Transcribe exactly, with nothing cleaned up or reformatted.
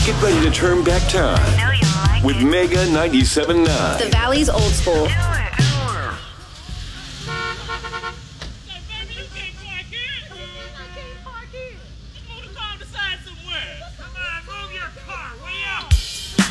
Get ready to turn back time Know you like with it. Mega ninety-seven point nine. The Valley's old school. Do it.